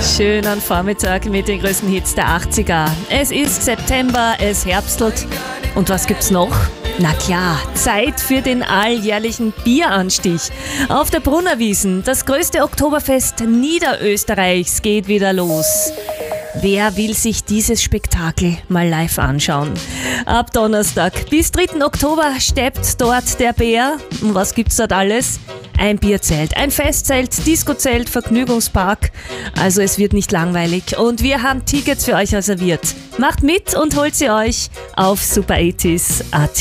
Schönen Vormittag mit den größten Hits der 80er. Es ist September, es herbstelt. Und was gibt's noch? Na klar, Zeit für den alljährlichen Bieranstich. Auf der Brunnerwiesen, das größte Oktoberfest Niederösterreichs, geht wieder los. Wer will sich dieses Spektakel mal live anschauen? Ab Donnerstag bis 3. Oktober steppt dort der Bär. Und was gibt's dort alles? Ein Bierzelt, ein Festzelt, Diskozelt, Vergnügungspark. Also es wird nicht langweilig und wir haben Tickets für euch reserviert. Macht mit und holt sie euch auf super80s.at.